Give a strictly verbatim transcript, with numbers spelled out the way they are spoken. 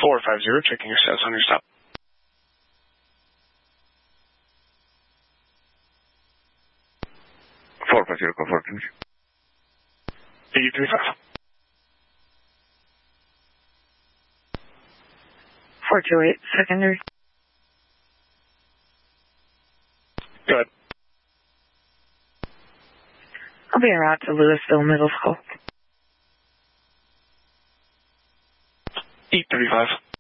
four five zero, checking your status on your stop. four five zero, go forward, please. eight three five. four two eight, secondary. Go ahead. I'll be en route to Louisville Middle School. eight thirty-five.